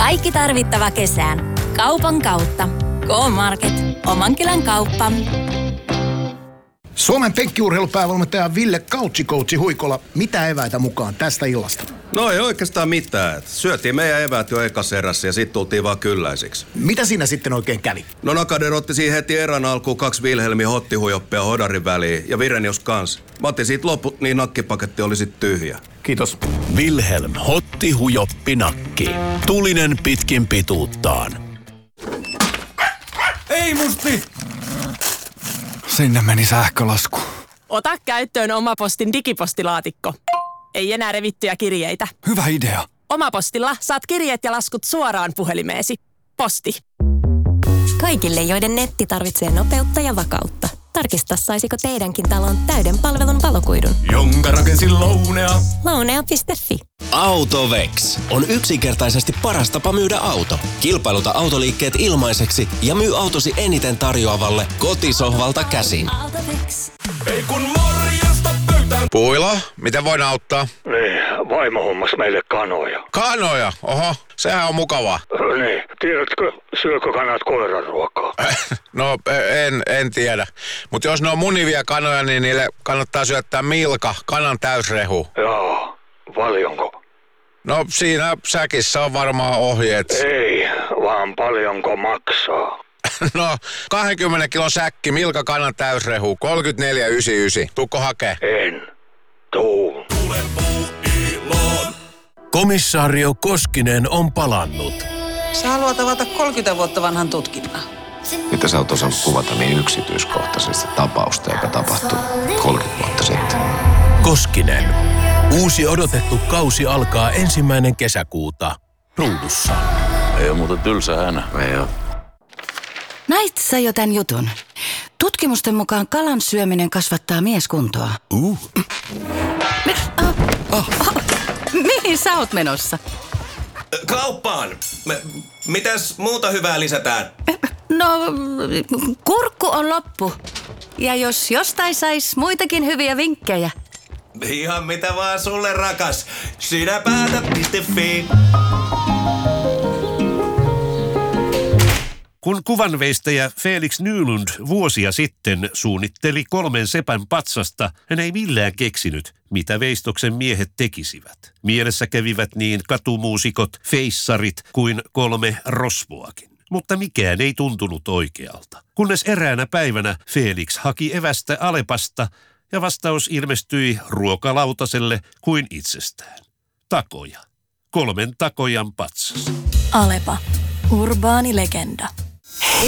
Kaikki tarvittava kesään. Kaupan kautta. K-Market. Oman kylän kauppa. Suomen penkkiurheilupäävalmentaja Ville Couchikoutsi Huikola, mitä eväitä mukaan tästä illasta? No ei oikeastaan mitään. Syötiin meidän eväät jo ekas erässä ja sit tultiin vaan kylläisiksi. Mitä siinä sitten oikein kävi? No Nakader otti siihen heti erän alkuun 2 Wilhelmin hottihujoppia hodarin väliin ja Virenius kans. Mä otin siitä loput, niin nakkipaketti oli sit tyhjä. Kiitos. Wilhelm hottihujoppi-nakki. Tulinen pitkin pituuttaan. Ei musti! Sinne meni sähkölasku. Ota käyttöön Omapostin digipostilaatikko. Ei enää revittyjä kirjeitä. Hyvä idea. Omapostilla saat kirjeet ja laskut suoraan puhelimeesi. Posti. Kaikille, joiden netti tarvitsee nopeutta ja vakautta. Tarkista, saisiko teidänkin talon täyden palvelun valokuidun. Jonka rakensin Lounea. Lounea.fi. Autovex on yksinkertaisesti paras tapa myydä auto. Kilpailuta autoliikkeet ilmaiseksi ja myy autosi eniten tarjoavalle kotisohvalta käsin. Autovex. Ei kun morjesta pöytään. Puilo, miten voin auttaa? Niin, vaimo hommas meille kanoja. Kanoja? Oho, sehän on mukavaa. Niin, tiedätkö, syökö kanat koiranruokaa? No, en tiedä. Mutta jos ne on munivia kanoja, niin niille kannattaa syöttää Milka, kanan täysrehu. Joo, paljonko? No, siinä säkissä on varmaan ohjeet. Ei, vaan paljonko maksaa. No, 20 kilon säkki, Milka, kanan täysrehu, 34,99. Tuukko hakee? En. Tuu. Komissaario Koskinen on palannut. Sä haluat avata 30 vuotta vanhan tutkinnan. Mitä sä oot osannut kuvata niin yksityiskohtaisesti tapausta, joka tapahtui 30 vuotta sitten? Koskinen. Uusi odotettu kausi alkaa 1. kesäkuuta ruudussa. Ei oo muuten tylsä hänä. Ei oo. Näit sä jo tän jutun? Tutkimusten mukaan kalan syöminen kasvattaa mieskuntoa. Mihin sä oot menossa? Kauppaan! Mitäs muuta hyvää lisätään? No, kurkku on loppu. Ja jos jostain sais muitakin hyviä vinkkejä. Ihan mitä vaan sulle, rakas. Sinä päätät.fi. Kun kuvanveistäjä Felix Nylund vuosia sitten suunnitteli 3 sepän patsasta, hän ei millään keksinyt, mitä veistoksen miehet tekisivät. Mielessä kävivät niin katumuusikot, feissarit kuin 3 rosvoakin. Mutta mikään ei tuntunut oikealta. Kunnes eräänä päivänä Felix haki evästä Alepasta ja vastaus ilmestyi ruokalautaselle kuin itsestään. Takoja. 3 takojan patsas. Alepa. Urbaani legenda.